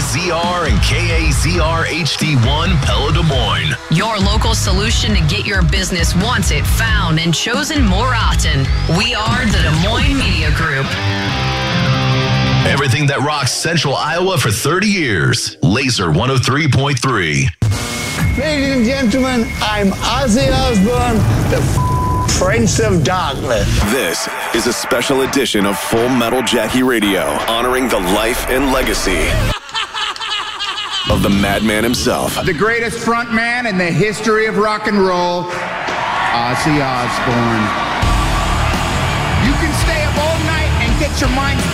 KAZR and KAZR HD1 Pella Des Moines. Your local solution to get your business wanted, found, and chosen more often. We are the Des Moines Media Group. Everything that rocks Central Iowa for 30 years. Laser 103.3. Ladies and gentlemen, I'm Ozzy Osbourne, the Prince of Darkness. This is a special edition of Full Metal Jackie Radio, honoring the life and legacy of the madman himself. The greatest frontman in the history of rock and roll, Ozzy Osbourne. You can stay up all night and get your mind